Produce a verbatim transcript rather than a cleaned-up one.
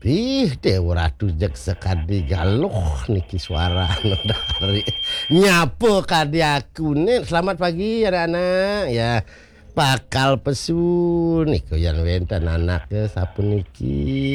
Ih, Dewa Ratu jek sekadi galuh niki suara anu dari nyapu kadi aku nih. Selamat pagi anak-anak ya. Bakal pesun niku yang wenten anak ke sapuniki.